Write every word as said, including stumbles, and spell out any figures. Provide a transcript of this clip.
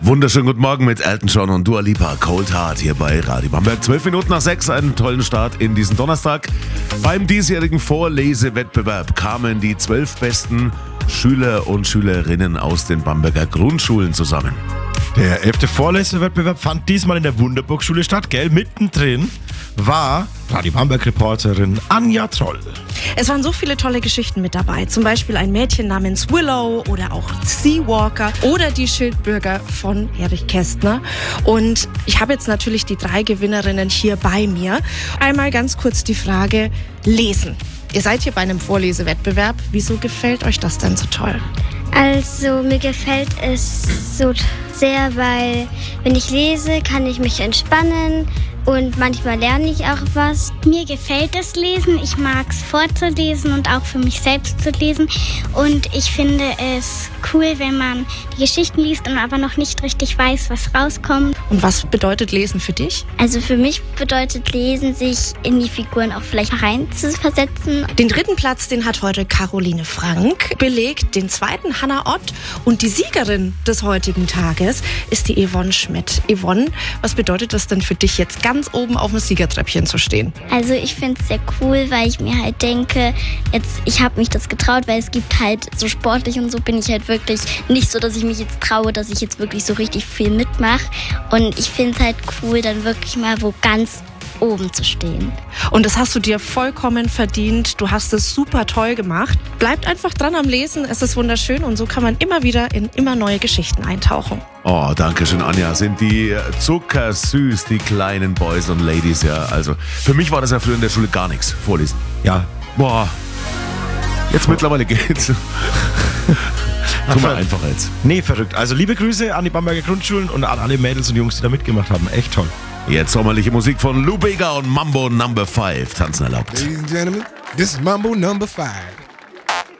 Wunderschönen guten Morgen mit Elton John und Dua Lipa, Cold Heart hier bei Radio Bamberg. Zwölf Minuten nach sechs, einen tollen Start in diesen Donnerstag. Beim diesjährigen Vorlesewettbewerb kamen die zwölf besten Schüler und Schülerinnen aus den Bamberger Grundschulen zusammen. Der elfte Vorlesewettbewerb fand diesmal in der Wunderburg-Schule statt, gell? Mittendrin war Radio Bamberg-Reporterin Anja Troll. Es waren so viele tolle Geschichten mit dabei. Zum Beispiel ein Mädchen namens Willow oder auch Seawalker oder die Schildbürger von Erich Kästner. Und ich habe jetzt natürlich die drei Gewinnerinnen hier bei mir. Einmal ganz kurz die Frage, Lesen. Ihr seid hier bei einem Vorlesewettbewerb. Wieso gefällt euch das denn so toll? Also mir gefällt es so sehr, weil wenn ich lese, kann ich mich entspannen und manchmal lerne ich auch was. Mir gefällt das Lesen, ich mag es vorzulesen und auch für mich selbst zu lesen. Und ich finde es cool, wenn man die Geschichten liest und aber noch nicht richtig weiß, was rauskommt. Und was bedeutet Lesen für dich? Also für mich bedeutet Lesen, sich in die Figuren auch vielleicht reinzuversetzen. Den dritten Platz, den hat heute Caroline Frank belegt, den zweiten Hannah Ott und die Siegerin des heutigen Tages ist die Yvonne Schmidt. Yvonne, was bedeutet das denn für dich jetzt ganz oben auf dem Siegertreppchen zu stehen? Also ich finde es sehr cool, weil ich mir halt denke, jetzt ich habe mich das getraut, weil es gibt halt so sportlich und so bin ich halt wirklich nicht so, dass ich mich jetzt traue, dass ich jetzt wirklich so richtig viel mitmache. Und ich finde es halt cool, dann wirklich mal wo ganz oben zu stehen. Und das hast du dir vollkommen verdient. Du hast es super toll gemacht. Bleibt einfach dran am Lesen. Es ist wunderschön und so kann man immer wieder in immer neue Geschichten eintauchen. Oh, danke schön, Anja. Sind die zuckersüß, die kleinen Boys und Ladies, ja. Also, für mich war das ja früher in der Schule gar nichts. Vorlesen. Ja. Boah. Jetzt mittlerweile geht's. Tut mir einfacher jetzt. Nee, verrückt. Also liebe Grüße an die Bamberger Grundschulen und an alle Mädels und Jungs, die da mitgemacht haben. Echt toll. Jetzt sommerliche Musik von Lou Bega und Mambo Number five. Tanzen erlaubt. Ladies and gentlemen, this is Mambo Number five.